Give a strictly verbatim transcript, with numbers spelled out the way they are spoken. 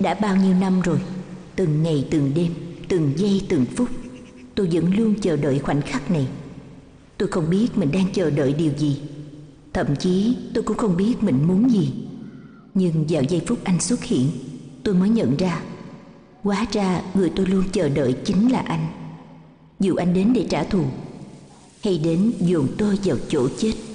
Đã bao nhiêu năm rồi, từng ngày từng đêm, từng giây từng phút, tôi vẫn luôn chờ đợi khoảnh khắc này. Tôi không biết mình đang chờ đợi điều gì, thậm chí tôi cũng không biết mình muốn gì. Nhưng vào giây phút anh xuất hiện, tôi mới nhận ra, hóa ra người tôi luôn chờ đợi chính là anh. Dù anh đến để trả thù, hay đến dồn tôi vào chỗ chết.